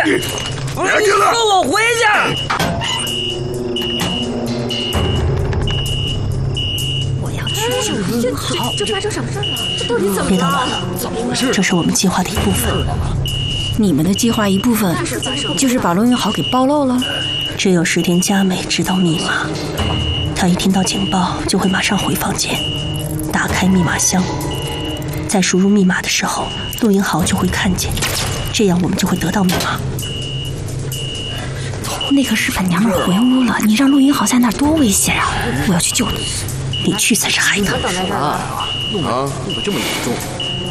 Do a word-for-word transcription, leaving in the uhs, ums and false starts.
别进来！ 放我回去！ 我要去救陆云豪。这发生什么事了？这到底怎么了？ 别捣乱， 怎么回事？ 这是我们计划的一部分。 你们的计划一部分就是把陆云豪给暴露了。 只有石田佳美知道密码，她一听到警报就会马上回房间，打开密码箱。在输入密码的时候，陆云豪就会看见，这样我们就会得到密码。 那个日本娘们回屋了，你让陆云豪在那儿多危险啊！我要去救你。 你去才是海的。 啊，弄得弄得这么严重。